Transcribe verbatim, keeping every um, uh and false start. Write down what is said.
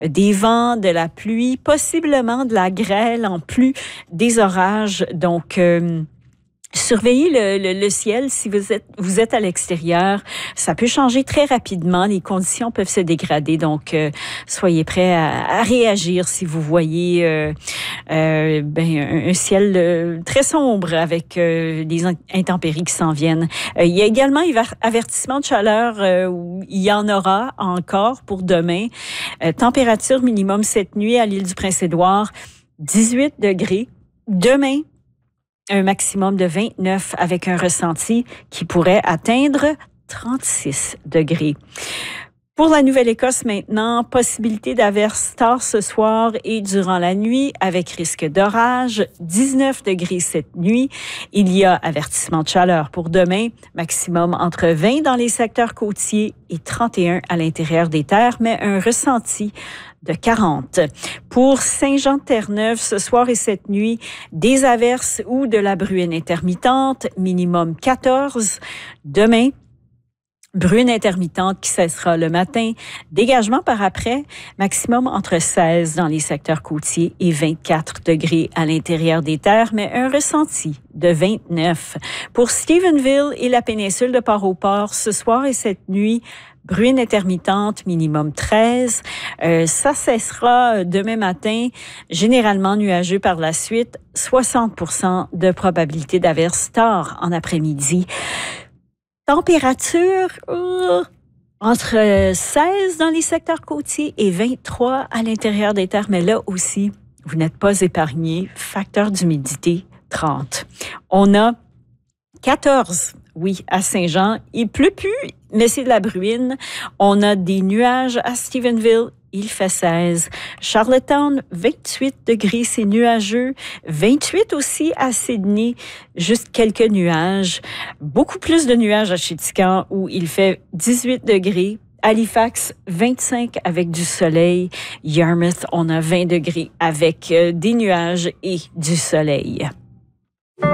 des vents, de la pluie, possiblement de la grêle en plus des orages. Donc, euh, surveillez le, le, le ciel si vous êtes, vous êtes à l'extérieur. Ça peut changer très rapidement. Les conditions peuvent se dégrader. Donc, euh, soyez prêts à, à réagir si vous voyez euh, euh, ben, un, un ciel euh, très sombre avec euh, des intempéries qui s'en viennent. Euh, il y a également avertissement de chaleur euh, où il y en aura encore pour demain. Euh, température minimum cette nuit à l'île du Prince-Édouard, dix-huit degrés. Demain, un maximum de vingt-neuf avec un ressenti qui pourrait atteindre trente-six degrés. Pour la Nouvelle-Écosse maintenant, possibilité d'averses tard ce soir et durant la nuit avec risque d'orage, dix-neuf degrés cette nuit. Il y a avertissement de chaleur pour demain, maximum entre vingt dans les secteurs côtiers et trente et un à l'intérieur des terres, mais un ressenti de quarante. Pour Saint-Jean-de-Terre-Neuve, ce soir et cette nuit, des averses ou de la bruine intermittente, minimum quatorze. Demain, bruine intermittente qui cessera le matin. Dégagement par après, maximum entre seize dans les secteurs côtiers et vingt-quatre degrés à l'intérieur des terres, mais un ressenti de vingt-neuf. Pour Stephenville et la péninsule de Port-au-Port, ce soir et cette nuit, bruine intermittente, minimum treize. Euh, ça cessera demain matin, généralement nuageux par la suite, soixante pour cent de probabilité d'averse tard en après-midi. Température euh, entre seize dans les secteurs côtiers et vingt-trois à l'intérieur des terres, mais là aussi, vous n'êtes pas épargnés. Facteur d'humidité, trente. On a quatorze, oui, à Saint-Jean. Il pleut plus, mais c'est de la bruine. On a des nuages à Stephenville. Il fait seize. Charlottetown, vingt-huit degrés, c'est nuageux. vingt-huit aussi à Sydney, juste quelques nuages. Beaucoup plus de nuages à Chéticamp où il fait dix-huit degrés. Halifax, vingt-cinq avec du soleil. Yarmouth, on a vingt degrés avec des nuages et du soleil.